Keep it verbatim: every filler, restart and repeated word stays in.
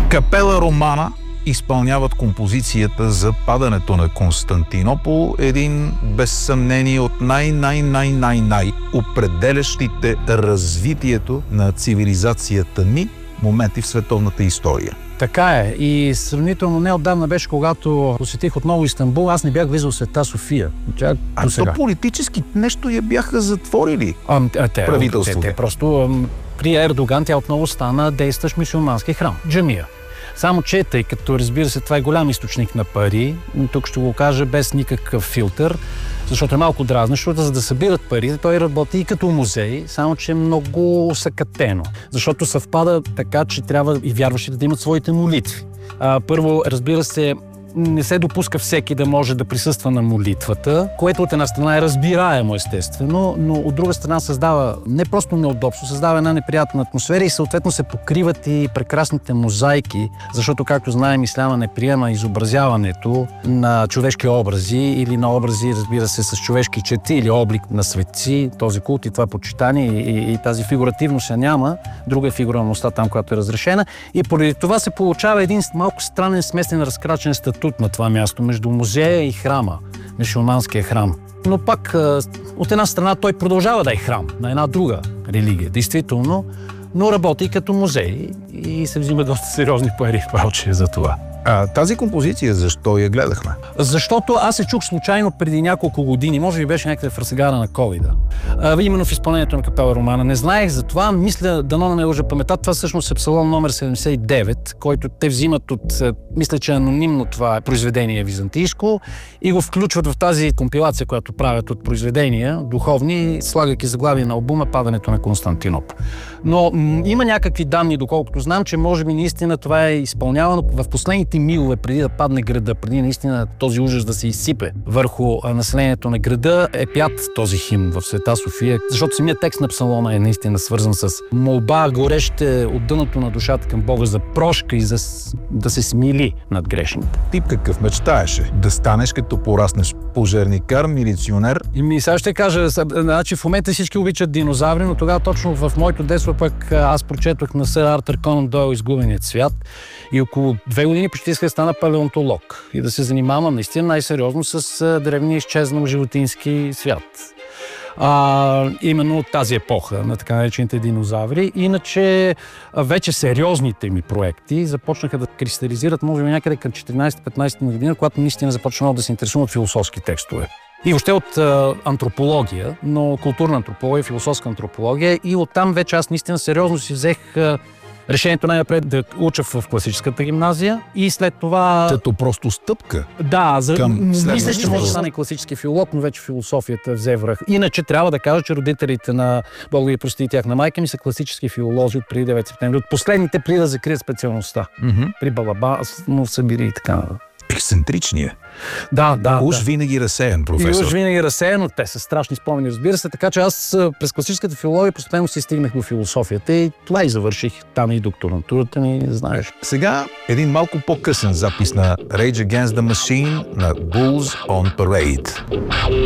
Капела Романа изпълняват композицията за падането на Константинопол, един без съмнение от най-най-най-най-най определящите развитието на цивилизацията ни моменти в световната история. Така е. И сравнително неотдавна беше, когато посетих отново Истанбул, аз не бях влизал в Света София. Тя, а то политически нещо я бяха затворили а, а, те, правителството. Те, те просто при Ердоган тя отново стана действащ мюсюлмански храм, джамия. Само че, тъй като, разбира се, това е голям източник на пари, тук ще го кажа без никакъв филтър, защото е малко дразнещо, за да събират пари, той работи и като музей, само че е много съкатено. Защото съвпада така, че трябва и вярващите да имат своите молитви. А, първо, разбира се, не се допуска всеки да може да присъства на молитвата, което от една страна е разбираемо, естествено, но от друга страна създава не просто неудобство, създава една неприятна атмосфера и съответно се покриват и прекрасните мозайки, защото, както знаем, исляма не приема изобразяването на човешки образи или на образи, разбира се, с човешки черти или облик на светци, този култ и това почитание и, и, и тази фигуративност я няма, друга е фигуралността там, която е разрешена и поради това се получава един малко странен, смесен, разкрачен статут на това място между музея и храма, мюсюлманския храм. Но пак от една страна той продължава да е храм на една друга религия, действително, но работи като музей и се взима доста сериозни пари в прочие за това. А тази композиция, защо я гледахме? Защото аз се чух случайно преди няколко години, може би беше някъде в разгара на ковида. А, именно в изпълнението на Капела Романа. Не знаех за това, мисля, дано не ме лъжа паметта, това всъщност е псалом номер седемдесет и девет, който те взимат от, мисля, че анонимно това произведение византийско и го включват в тази компилация, която правят от произведения духовни, слагайки заглавие на албума "Падането на Константинопол". Но м- има някакви данни, доколкото знам, че може би наистина това е изпълнявано в последните милове преди да падне града, преди наистина този ужас да се изсипе върху населението на града, е пят този химн в Света София, защото самият текст на псалома е наистина свързан с молба гореще от дъното на душата към Бога за прошка и за да се смили над грешните. Ти какъв мечтаеше? Да станеш като пораснеш пожарникар, милиционер? И ми сега ще кажа, значи в момента всички обичат динозаври, но тогава точно в моето детство пък аз прочетох на сър Артър Конан Дойл "Изгубеният свят" и около две години почти исках да стана палеонтолог и да се занимавам наистина най-сериозно с древния изчезнал животински свят. А, именно от тази епоха на така наречените динозаври. Иначе вече сериозните ми проекти започнаха да кристализират, може би някъде към четиринадесета-петнадесета година, когато наистина започнах да се интересувам от философски текстове. И въобще от а, антропология, но културна антропология, философска антропология и оттам вече аз наистина сериозно си взех а, решението най-напред да уча в класическата гимназия и след това... Като просто стъпка? Да, за... към мисля, че може да стане класически филолог, но вече философията взе връх. Иначе трябва да кажа, че родителите на Бог ги прости, тях на майка ми са класически филолози от преди девети септември. От последните преди да закрият специалността. Mm-hmm. При Балаба, но събири и така. Ексцентричния. Да, да. Уж да. винаги разсеян, професор. И уж винаги разсеян, но те са страшни спомени, разбира се. Така че аз през класическата филология постепенно си стигнах до философията и това и завърших. Там и докторантурата ми, знаеш. Сега един малко по-късен запис на Rage Against the Machine на Bulls on Parade.